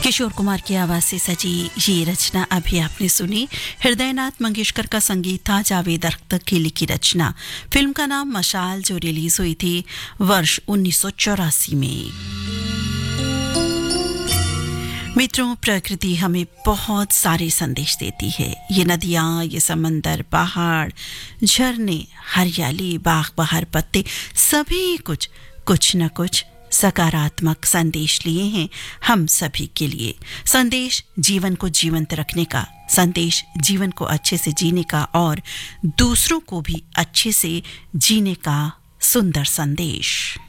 किशोर कुमार की आवाज से सजी ये रचना अभी आपने सुनी। हृदयनाथ मंगेशकर का संगीत था, जावेद अख्तर की लिखी रचना। फिल्म का नाम मशाल, जो रिलीज हुई थी वर्ष 1984 में। मित्रों, प्रकृति हमें बहुत सारे संदेश देती है। ये नदियाँ, ये समंदर, पहाड़, झरने, हरियाली, बाग बहार, पत्ते, सभी कुछ न कुछ सकारात्मक संदेश लिए हैं हम सभी के लिए। संदेश जीवन को जीवंत रखने का, संदेश जीवन को अच्छे से जीने का और दूसरों को भी अच्छे से जीने का सुंदर संदेश।